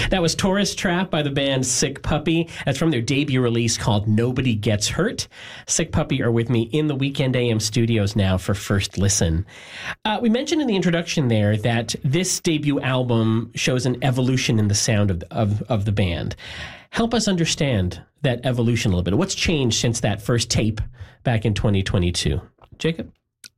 That was Tourist Trap by the band Sick Puppy. That's from their debut release called Nobody Gets Hurt. Sick Puppy are with me in the Weekend AM studios now for First Listen. We mentioned in the introduction there that this debut album shows an evolution in the sound of the band. Help us understand that evolution a little bit. What's changed since that first tape back in 2022? Jacob?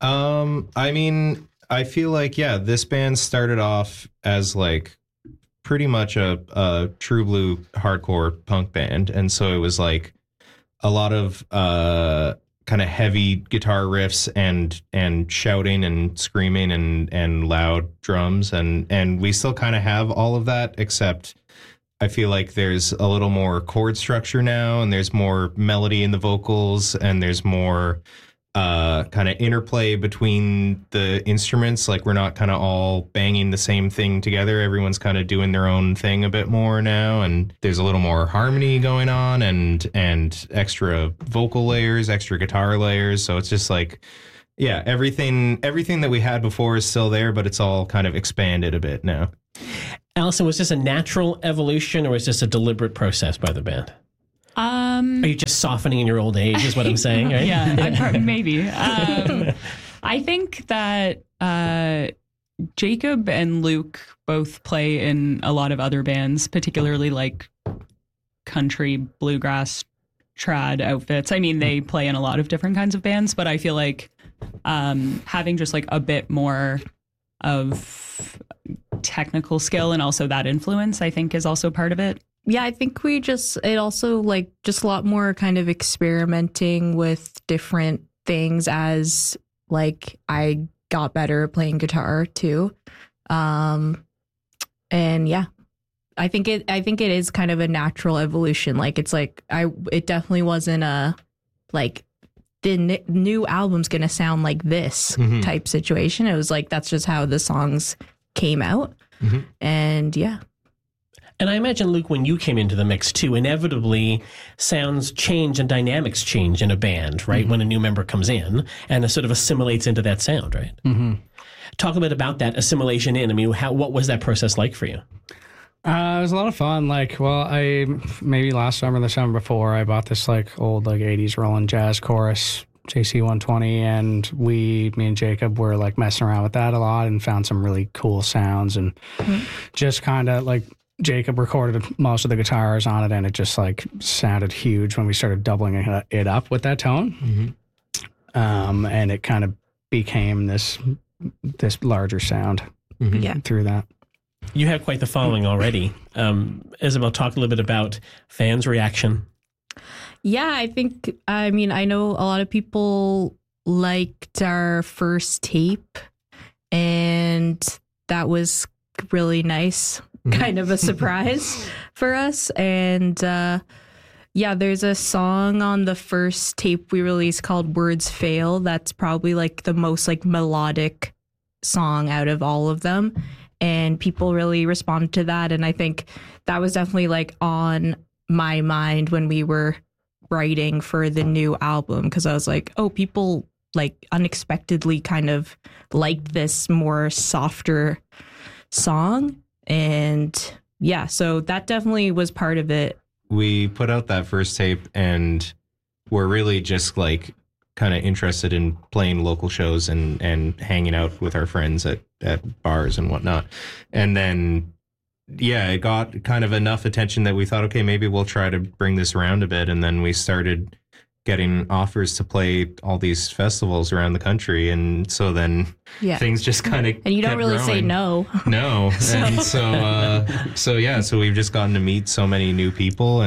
I mean, I feel like, this band started off as like pretty much a true blue hardcore punk band. And so it was like a lot of kind of heavy guitar riffs and shouting and screaming and loud drums. And we still kind of have all of that, except I feel like there's a little more chord structure now, and there's more melody in the vocals, and there's more kind of interplay between the instruments. Like, we're not kind of all banging the same thing together. Everyone's kind of doing their own thing a bit more now, and there's a little more harmony going on and extra vocal layers, extra guitar layers. So it's just like, everything that we had before is still there, but it's all kind of expanded a bit now. Allison, was this a natural evolution, or was this a deliberate process by the band? Are you just softening in your old age, is what I'm saying, right? Yeah, maybe. I think that Jacob and Luke both play in a lot of other bands, particularly like country, bluegrass, trad outfits. I mean, they play in a lot of different kinds of bands, but I feel like having just like a bit more of technical skill and also that influence, I think, is also part of it. Yeah, I think it also like just a lot more kind of experimenting with different things as like I got better at playing guitar too. And yeah, I think it is kind of a natural evolution. Like, it's like it definitely wasn't a like the new album's going to sound like this type situation. It was like, that's just how the songs came out. And yeah. And I imagine, Luke, when you came into the mix too, inevitably sounds change and dynamics change in a band, right? When a new member comes in and it sort of assimilates into that sound, right? Talk a bit about that assimilation in. I mean, what was that process like for you? It was a lot of fun. Like, well, maybe last summer, the summer before, I bought this like old like 80s Roland Jazz Chorus JC 120, and me and Jacob were like messing around with that a lot and found some really cool sounds, and just kind of like Jacob recorded most of the guitars on it, and it just like sounded huge when we started doubling it up with that tone. And it kind of became this larger sound through that. You have quite the following already. Isabel, talk a little bit about fans' reaction. Yeah, I mean, I know a lot of people liked our first tape, and that was really nice. Kind of a surprise for us. And there's a song on the first tape we released called Words Fail. That's probably like the most like melodic song out of all of them. And people really responded to that. And I think that was definitely like on my mind when we were writing for the new album, because I was like, oh, people like unexpectedly kind of liked this more softer song. And yeah, so that definitely was part of it. We put out that first tape and we're really just like kind of interested in playing local shows and hanging out with our friends at bars and whatnot. And then, it got kind of enough attention that we thought, okay, maybe we'll try to bring this around a bit. And then we started getting offers to play all these festivals around the country, and so then things just kind of and you don't really say no. And so we've just gotten to meet so many new people,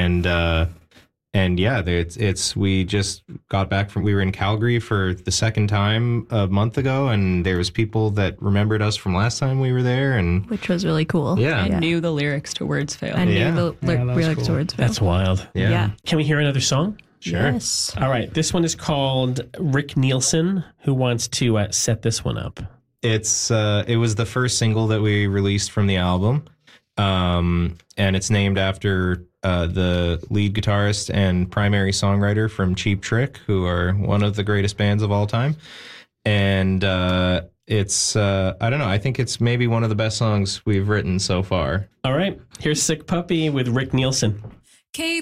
we just got back we were in Calgary for the second time a month ago, and there was people that remembered us from last time we were there, and which was really cool. And knew the lyrics to Words Fail. And knew the lyrics to Words Fail. That's wild. Yeah. Can we hear another song? Sure. Yes. All right. This one is called Rick Nielsen. Who wants to set this one up? It was the first single that we released from the album, and it's named after the lead guitarist and primary songwriter from Cheap Trick, who are one of the greatest bands of all time. And it's I don't know. I think it's maybe one of the best songs we've written so far. All right, here's Sick Puppy with Rick Nielsen.